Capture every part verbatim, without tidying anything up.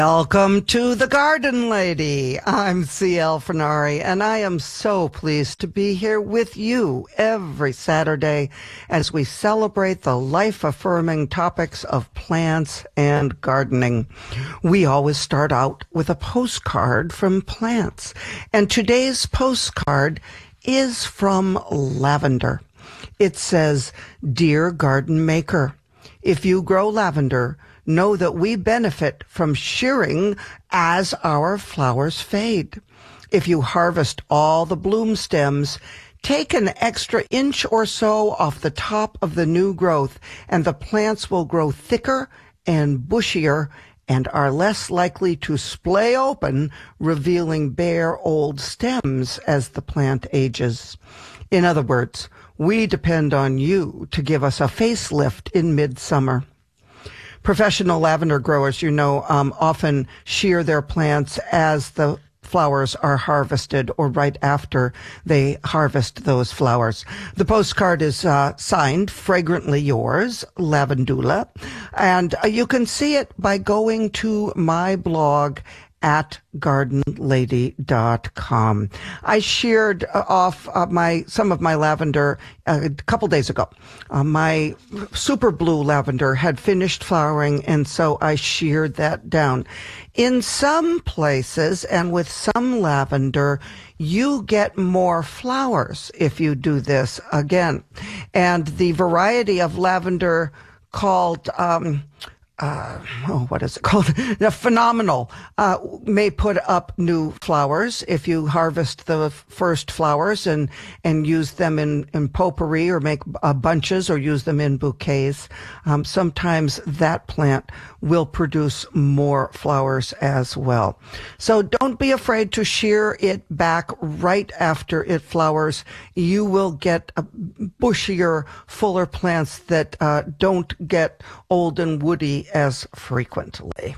Welcome to The Garden Lady. I'm C L Fenari, and I am so pleased to be here with you every Saturday as we celebrate the life-affirming topics of plants and gardening. We always start out with a postcard from plants, and today's postcard is from lavender. It says, "Dear Garden Maker, if you grow lavender, know that we benefit from shearing as our flowers fade. If you harvest all the bloom stems, take an extra inch or so off the top of the new growth, and the plants will grow thicker and bushier and are less likely to splay open, revealing bare old stems as the plant ages." In other words, we depend on you to give us a facelift in midsummer. Professional lavender growers, you know, um, often shear their plants as the flowers are harvested or right after they harvest those flowers. The postcard is uh, signed, Fragrantly Yours, Lavendula, and uh, you can see it by going to my blog at garden lady dot com. I sheared uh, off uh, my some of my lavender uh, a couple days ago. Uh, my super blue lavender had finished flowering, and so I sheared that down. In some places and with some lavender, you get more flowers if you do this again. And the variety of lavender called um Uh, oh, what is it called? The Phenomenal uh, may put up new flowers if you harvest the f- first flowers and and use them in, in potpourri or make uh, bunches or use them in bouquets. Um, sometimes that plant will produce more flowers as well. So don't be afraid to shear it back right after it flowers. You will get a bushier, fuller plants that uh, don't get old and woody as frequently.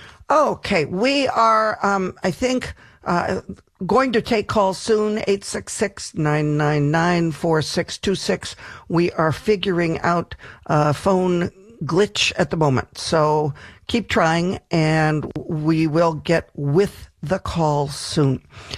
Okay, we are, um, I think, uh, going to take calls soon, eight six six, nine nine nine, four six two six. We are figuring out a phone glitch at the moment, so keep trying, and we will get with the call soon.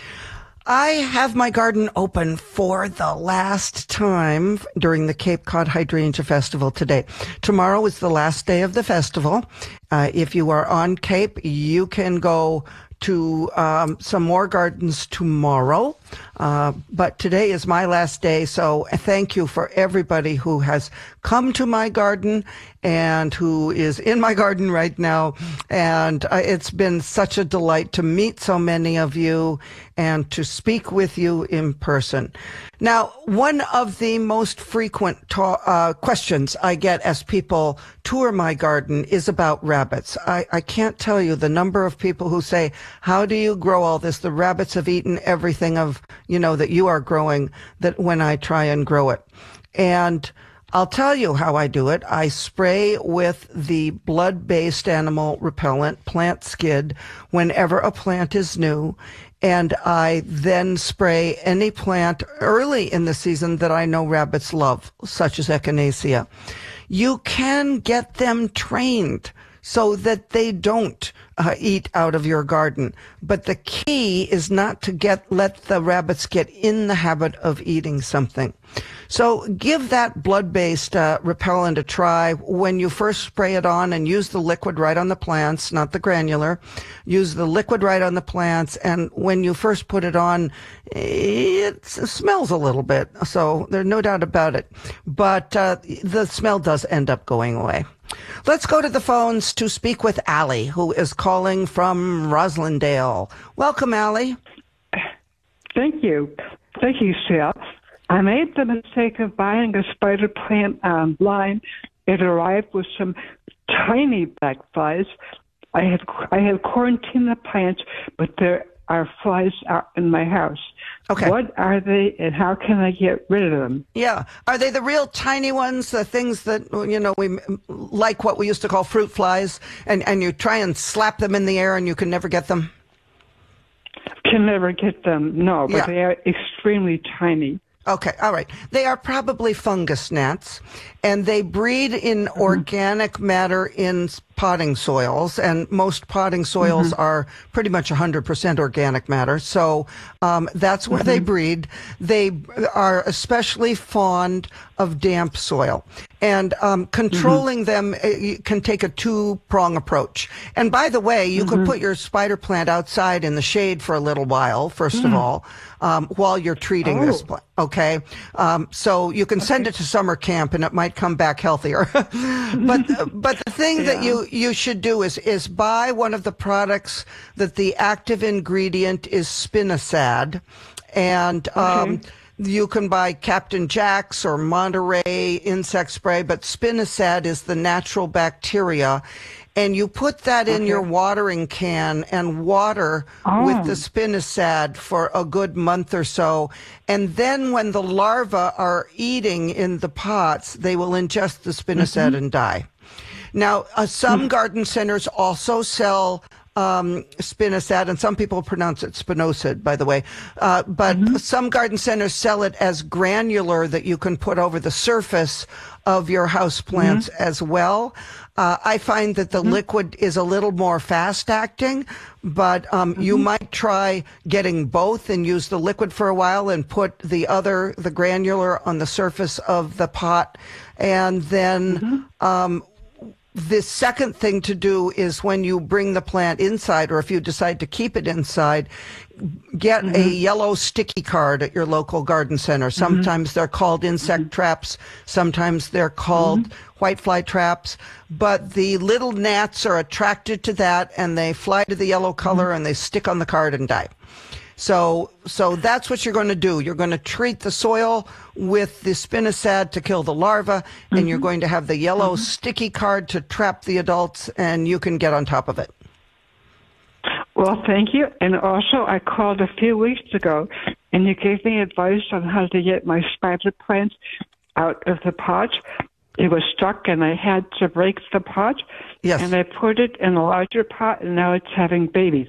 I have my garden open for the last time during the Cape Cod Hydrangea Festival today. Tomorrow is the last day of the festival. Uh, if you are on Cape, you can go to um, some more gardens tomorrow. Uh, but today is my last day, so thank you for everybody who has come to my garden and who is in my garden right now. And uh, it's been such a delight to meet so many of you and to speak with you in person. Now, one of the most frequent ta- uh, questions I get as people tour my garden is about rabbits. I, I can't tell you the number of people who say, "How do you grow all this? The rabbits have eaten everything of, you know, that you are growing," that when I try and grow it. And I'll tell you how I do it. I spray with the blood-based animal repellent, Plant Skid, whenever a plant is new. And I then spray any plant early in the season that I know rabbits love, such as Echinacea. You can get them trained so that they don't uh, eat out of your garden. But the key is not to get let the rabbits get in the habit of eating something. So give that blood-based uh, repellent a try when you first spray it on, and use the liquid right on the plants, not the granular. Use the liquid right on the plants, and when you first put it on, it smells a little bit, so there's no doubt about it. But uh, the smell does end up going away. Let's go to the phones to speak with Allie, who is calling from Roslindale. Welcome, Allie. Thank you. Thank you, Seth. I made the mistake of buying a spider plant online. It arrived with some tiny black flies. I have I have quarantined the plants, but there are flies out in my house. Okay. What are they, and how can I get rid of them? Yeah. Are they the real tiny ones, the things that, you know, we like what we used to call fruit flies, and, and you try and slap them in the air and you can never get them? Can never get them, no, but Yeah. they are extremely tiny. Okay, all right. They are probably fungus gnats, and they breed in organic matter in potting soils, and most potting soils mm-hmm. are pretty much one hundred percent organic matter. So um, that's where mm-hmm. they breed. They are especially fond of damp soil. And um, controlling mm-hmm. them uh, can take a two-prong approach. And by the way, you mm-hmm. could put your spider plant outside in the shade for a little while, first mm. of all, um, while you're treating oh. this plant. Okay, um, so you can send okay. it to summer camp, and it might come back healthier. but but the thing yeah. that you you should do is is buy one of the products that the active ingredient is spinosad, and um, okay. you can buy Captain Jack's or Monterey insect spray, but spinosad is the natural bacteria. And you put that in okay. your watering can and water oh. with the spinosad for a good month or so. And then when the larvae are eating in the pots, they will ingest the spinosad mm-hmm. and die. Now, uh, some mm-hmm. garden centers also sell um, spinosad, and some people pronounce it spinosad, by the way. Uh, but mm-hmm. some garden centers sell it as granular that you can put over the surface of your house plants mm-hmm. as well. Uh, I find that the mm-hmm. liquid is a little more fast acting, but um, mm-hmm. you might try getting both and use the liquid for a while and put the other, the granular, on the surface of the pot. And then mm-hmm. um, the second thing to do is when you bring the plant inside, or if you decide to keep it inside, get mm-hmm. a yellow sticky card at your local garden center. Sometimes mm-hmm. they're called insect mm-hmm. traps. Sometimes they're called mm-hmm. whitefly traps. But the little gnats are attracted to that, and they fly to the yellow color, mm-hmm. and they stick on the card and die. So, so that's what you're going to do. You're going to treat the soil with the spinosad to kill the larvae, mm-hmm. and you're going to have the yellow mm-hmm. sticky card to trap the adults, and you can get on top of it. Well, thank you. And also, I called a few weeks ago, and you gave me advice on how to get my spider plants out of the pot. It was stuck, and I had to break the pot. Yes. And I put it in a larger pot, and now it's having babies.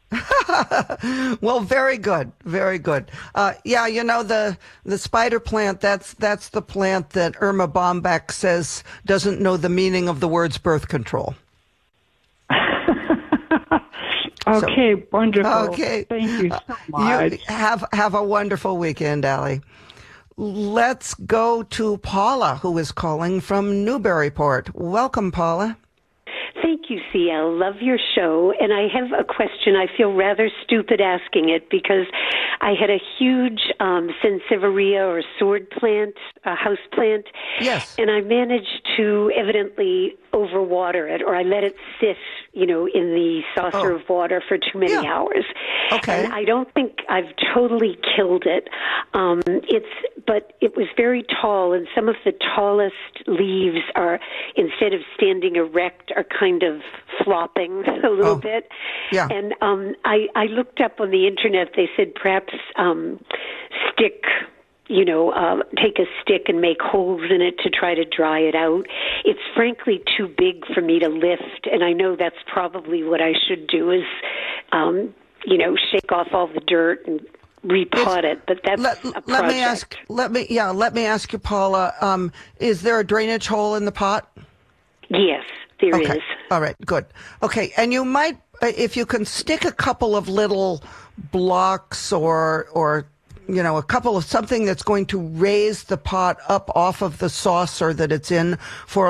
Well, very good, very good. Uh, yeah, you know, the the spider plant, that's that's the plant that Irma Bombeck says doesn't know the meaning of the words birth control. Okay, so, wonderful. Okay. Thank you so much. You have, have a wonderful weekend, Allie. Let's go to Paula, who is calling from Newburyport. Welcome, Paula. Thank you, C L. Love your show. And I have a question. I feel rather stupid asking it because I had a huge um, Sansevieria or sword plant, a house plant. Yes. And I managed to evidently overwater it, or I let it sit, you know, in the saucer oh. of water for too many yeah. hours. Okay. And I don't think I've totally killed it. Um, it's, but it was very tall, and some of the tallest leaves are, instead of standing erect, are kind of flopping a little oh. bit. Yeah. And um, I, I looked up on the internet. They said perhaps um, stick. you know, uh, take a stick and make holes in it to try to dry it out. It's frankly too big for me to lift, and I know that's probably what I should do is, um, you know, shake off all the dirt and repot it. But that's let, a project. Let me ask. Let me yeah. Let me ask you, Paula. Um, is there a drainage hole in the pot? Yes, there okay. is. All right. Good. Okay, and you might, if you can stick a couple of little blocks or or. you know, a couple of something that's going to raise the pot up off of the saucer that it's in for